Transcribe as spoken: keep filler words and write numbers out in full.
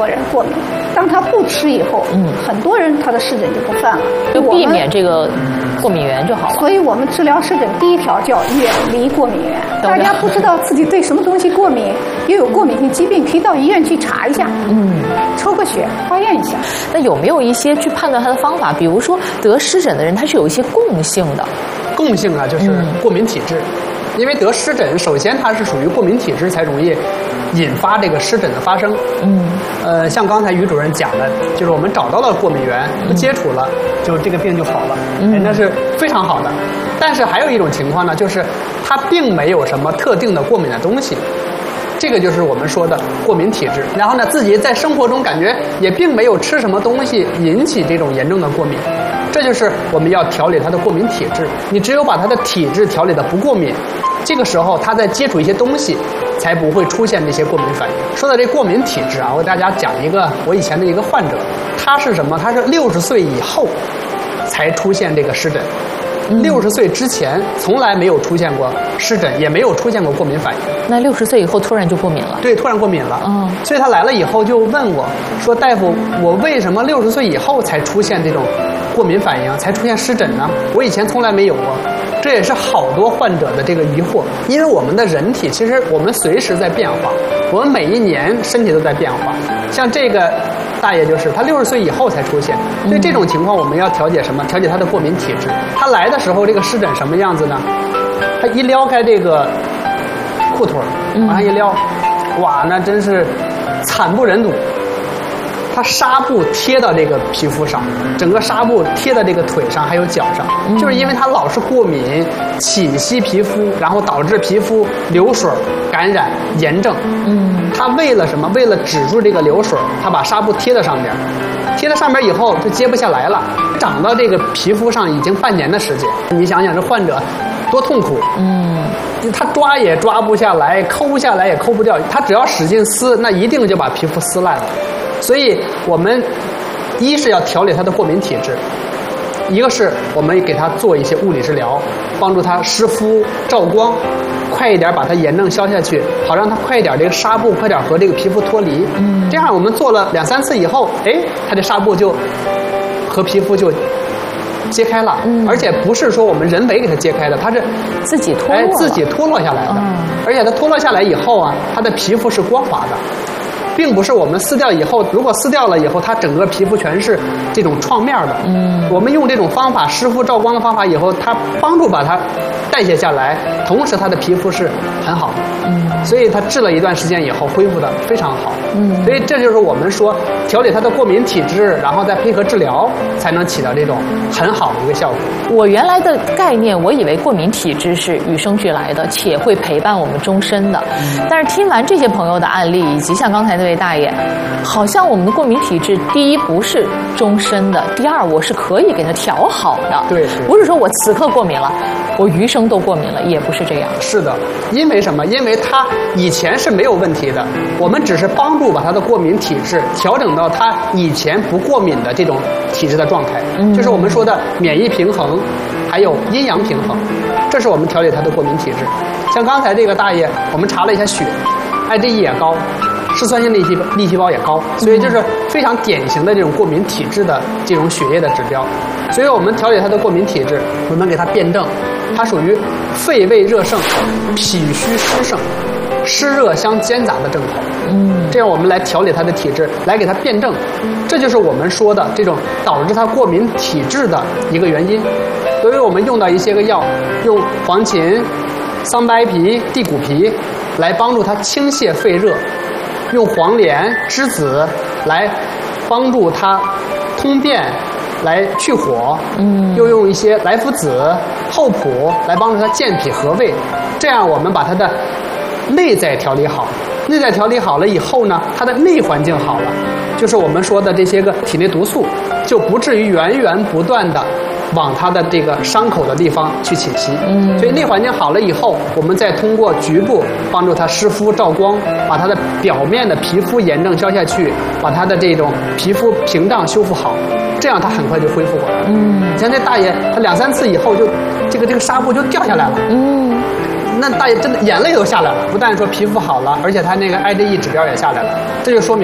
多人过敏。当他不吃以后，嗯，很多人他的湿疹就不犯了， 就避免这个过敏源就好了。 所以我们治疗湿疹第一条叫远离过敏源。大家不知道自己对什么东西过敏，又有过敏性疾病，可以到医院去查一下，嗯，抽个血化验一下。 那有没有一些去判断它的方法？比如说得湿疹的人，他是有一些共性的。 共性啊，就是过敏体质。嗯，因为得湿疹，首先它是属于过敏体质才容易引发这个湿疹的发生。嗯，呃，像刚才于主任讲的，就是我们找到了过敏源，不接触了，就这个病就好了，嗯，那是非常好的。但是还有一种情况呢，就是它并没有什么特定的过敏的东西。这个就是我们说的过敏体质。然后呢，自己在生活中感觉也并没有吃什么东西引起这种严重的过敏。这就是我们要调理他的过敏体质。你只有把他的体质调理的不过敏，这个时候他在接触一些东西，才不会出现这些过敏反应。说到这过敏体质啊，我给大家讲一个我以前的一个患者，他是什么？他是六十岁以后才出现这个湿疹。六十岁之前从来没有出现过湿疹，也没有出现过过敏反应。 那六十岁以后突然就过敏了？ 对，突然过敏了。嗯，所以他来了以后就问我说：“大夫，我为什么六十岁以后才出现这种过敏反应，才出现湿疹呢？我以前从来没有过。”这也是好多患者的这个疑惑，因为我们的人体其实我们随时在变化，我们每一年身体都在变化。像这个大爷就是他六十岁以后才出现，所以这种情况我们要调节什么？调节他的过敏体质。他来的时候这个湿疹什么样子呢？他一撩开这个裤腿往上一撩，哇，那真是惨不忍睹。它纱布贴到这个皮肤上，整个纱布贴到这个腿上还有脚上，嗯，就是因为它老是过敏侵袭皮肤，然后导致皮肤流水、感染、炎症。嗯，它为了什么？为了止住这个流水，它把纱布贴在上面，贴在上面以后就揭不下来了，长到这个皮肤上已经半年的时间。你想想这患者多痛苦。嗯，他抓也抓不下来，抠下来也抠不掉，他只要使劲撕，那一定就把皮肤撕烂了。所以我们一是要调理他的过敏体质，一个是我们给他做一些物理治疗，帮助他湿敷照光，快一点把他炎症消下去，好让他快一点这个纱布快点和这个皮肤脱离。嗯，这样我们做了两三次以后，哎，他的纱布就和皮肤就揭开了，嗯，而且不是说我们人为给它揭开的，它是自己脱落， 哎，自己脱落下来的。嗯，而且它脱落下来以后啊，它的皮肤是光滑的。并不是我们撕掉以后，如果撕掉了以后，它整个皮肤全是这种创面的。嗯，我们用这种方法湿敷照光的方法以后，它帮助把它代谢下来，同时它的皮肤是很好的。嗯，所以它治了一段时间以后，恢复的非常好。嗯，所以这就是我们说调理它的过敏体质，然后再配合治疗，才能起到这种很好的一个效果。 我原来的概念，我以为过敏体质是与生俱来的，且会陪伴我们终身的。嗯，但是听完这些朋友的案例，以及像刚才那位大爷，好像我们的过敏体质，第一不是终身的，第二我是可以给它调好的。 对， 不是说我此刻过敏了，我余生都过敏了，也不是这样。 是的，因为什么？因为他以前是没有问题的，我们只是帮助把他的过敏体质调整到他以前不过敏的这种体质的状态，嗯，就是我们说的免疫平衡，还有阴阳平衡，这是我们调理他的过敏体质。像刚才这个大爷，我们查了一下血，I G E 也高。嗜酸性粒细粒细胞也高，所以这是非常典型的这种过敏体质的这种血液的指标。所以我们调理它的过敏体质，我们给它辩证，它属于肺胃热盛、脾虚湿盛、湿热相兼杂的症头。嗯，这样我们来调理它的体质，来给它辩证，这就是我们说的这种导致它过敏体质的一个原因。所以我们用到一些个药，用黄芩、桑白皮、地骨皮来帮助它清泻肺热。用黄连、栀子来帮助它通便，来去火。嗯，又用一些莱菔子、厚朴来帮助它健脾和胃。这样我们把它的内在调理好，内在调理好了以后呢，它的内环境好了，就是我们说的这些个体内毒素就不至于源源不断的往它的这个伤口的地方去侵袭。嗯，所以内环境好了以后，我们再通过局部帮助它湿敷照光，把它的表面的皮肤炎症消下去，把它的这种皮肤屏障修复好，这样它很快就恢复过来了。嗯，你像这大爷，他两三次以后就这个这个纱布就掉下来了。嗯，那大爷真的眼泪都下来了，不但说皮肤好了，而且他那个 I G E 指标也下来了，这就说明